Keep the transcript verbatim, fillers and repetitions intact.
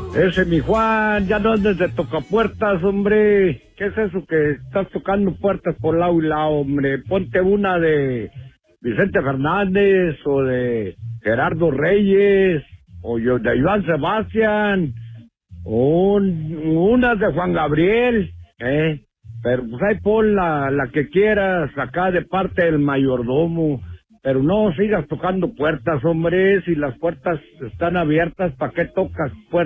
Ese mi Juan, ya no andes de tocapuertas, hombre. ¿Qué es eso que estás tocando puertas por lado y lado, hombre? Ponte una de Vicente Fernández o de Gerardo Reyes o yo de Iván Sebastián o un, unas de Juan Gabriel, ¿eh? Pero pues ahí pon la, la que quieras acá de parte del mayordomo. Pero no sigas tocando puertas, hombre. Si las puertas están abiertas, ¿para qué tocas puertas?